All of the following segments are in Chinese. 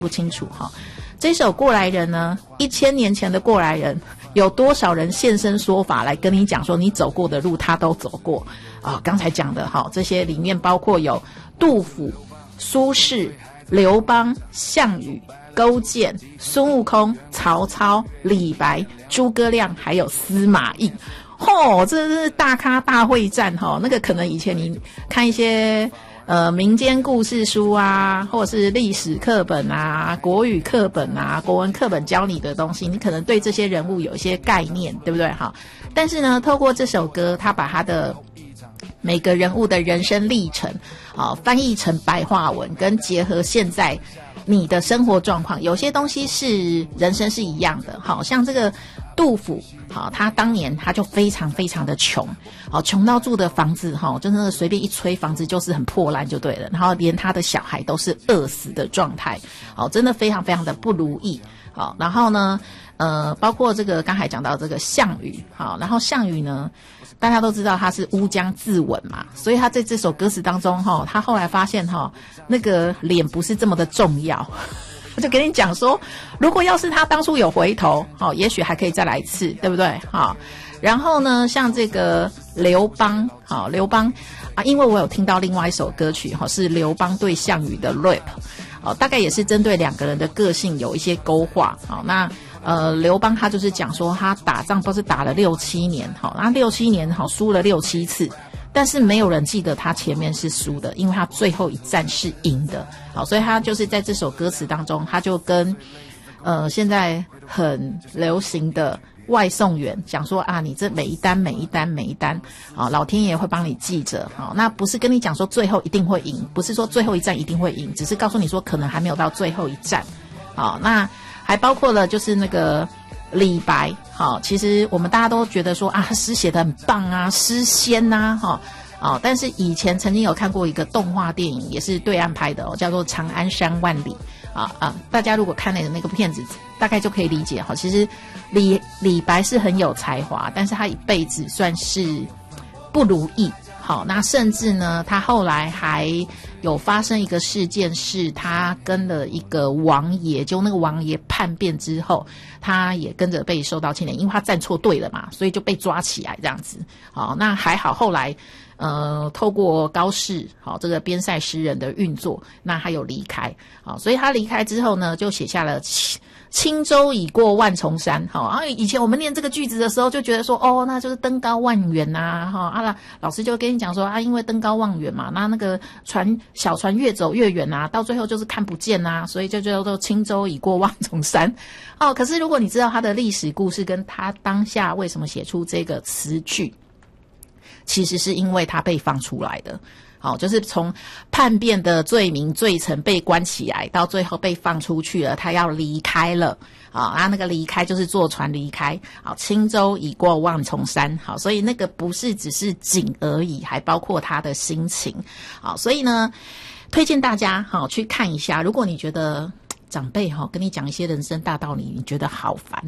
不清楚哈。这首过来人呢，1000年前的过来人，有多少人现身说法来跟你讲说你走过的路他都走过啊？刚才讲的哈，这些里面包括有杜甫、苏轼、刘邦、项羽、勾践、孙悟空、曹操、李白、诸葛亮，还有司马懿。这是大咖大会战那个可能以前你看一些民间故事书啊，或者是历史课本啊、国语课本啊、国文课本教你的东西，你可能对这些人物有一些概念，对不对？但是呢，透过这首歌，他把他的每个人物的人生历程翻译成白话文，跟结合现在你的生活状况，有些东西是人生是一样的。好像这个杜甫，他当年他就非常非常的穷，穷到住的房子真的随便一吹，房子就是很破烂就对了，然后连他的小孩都是饿死的状态，真的非常非常的不如意。然后呢包括这个刚才讲到这个项羽，然后项羽呢大家都知道他是乌江自刎嘛，所以他在这首歌词当中他后来发现那个脸不是这么的重要，我就跟你讲说，如果要是他当初有回头也许还可以再来一次，对不对？然后呢像这个刘邦刘邦因为我有听到另外一首歌曲是刘邦对项羽的 rap，大概也是针对两个人的个性有一些勾画。那刘邦他就是讲说他打仗不是打了6-7年，那6-7年输了6-7次，但是没有人记得他前面是输的，因为他最后一战是赢的。所以他就是在这首歌词当中，他就跟现在很流行的外送员讲说你这每一单老天爷会帮你记着。那不是跟你讲说最后一定会赢，不是说最后一战一定会赢，只是告诉你说可能还没有到最后一战。那还包括了就是那个李白，其实我们大家都觉得说他诗写得很棒啊，诗仙啊，但是以前曾经有看过一个动画电影，也是对岸拍的叫做《长安山万里》大家如果看那个片子，大概就可以理解其实李白是很有才华，但是他一辈子算是不如意。那甚至呢，他后来还有发生一个事件，是他跟了一个王爷，就那个王爷叛变之后，他也跟着被受到牵连，因为他站错队了嘛，所以就被抓起来这样子。那还好后来透过高适这个边塞诗人的运作，那他有离开。所以他离开之后呢，就写下了轻舟已过万重山。以前我们念这个句子的时候就觉得说那就是登高望远老师就跟你讲说因为登高望远嘛，那个小船越走越远到最后就是看不见所以就叫做轻舟已过万重山。可是如果你知道他的历史故事跟他当下为什么写出这个词句，其实是因为他被放出来的。就是从叛变的罪名罪臣被关起来，到最后被放出去了，他要离开了那个离开就是坐船离开。轻舟已过万重山。所以那个不是只是景而已，还包括他的心情。所以呢推荐大家去看一下，如果你觉得长辈跟你讲一些人生大道理，你觉得好烦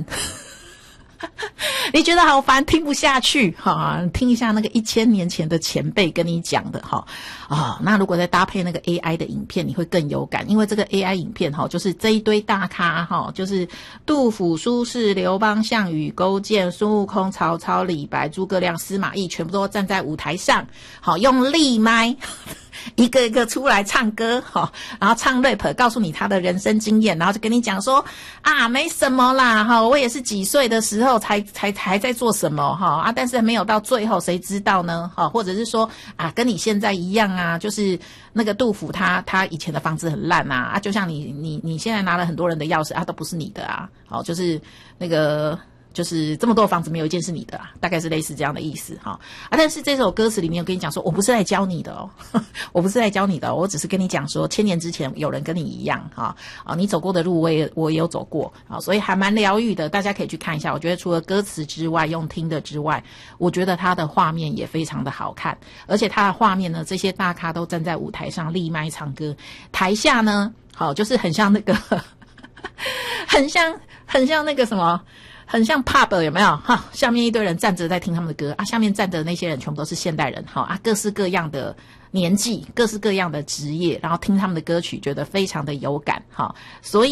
你觉得好烦听不下去听一下那个1000年前的前辈跟你讲的那如果再搭配那个 AI 的影片，你会更有感，因为这个 AI 影片就是这一堆大咖就是杜甫、苏轼、刘邦、项羽、勾践、孙悟空、曹操、李白、诸葛亮、司马懿，全部都站在舞台上用立麦一个一个出来唱歌然后唱 rap， 告诉你他的人生经验，然后就跟你讲说没什么啦我也是几岁的时候才在做什么但是没有到最后谁知道呢或者是说跟你现在一样就是那个杜甫他以前的房子很烂就像你现在拿了很多人的钥匙都不是你的就是那个就是这么多房子没有一件是你的大概是类似这样的意思但是这首歌词里面我跟你讲说，我不是来教你的我不是来教你的我只是跟你讲说1000年之前有人跟你一样你走过的路我也有走过所以还蛮疗愈的，大家可以去看一下。我觉得除了歌词之外，用听的之外，我觉得它的画面也非常的好看，而且它的画面呢，这些大咖都站在舞台上立麦唱歌，台下呢就是很像那个很像那个什么很像 pub 有没有哈？下面一堆人站着在听他们的歌啊，下面站着的那些人全部都是现代人，好啊，各式各样的年纪，各式各样的职业，然后听他们的歌曲，觉得非常的有感哈。所以